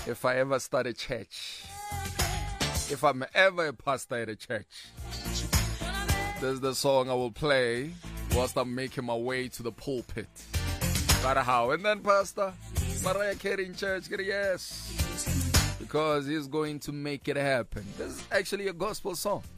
if I ever start a church, if I'm ever a pastor at a church, this is the song I will play whilst I'm making my way to the pulpit. But how? And then Pastor Mariah Carey in church, yes, because he's going to make it happen. This is actually a gospel song.